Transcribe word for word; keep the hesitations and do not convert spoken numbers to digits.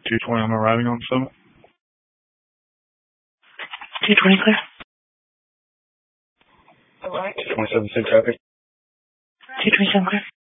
two twenty, I'm arriving on Summit. two twenty clear. two twenty-seven, same traffic. two twenty-seven clear.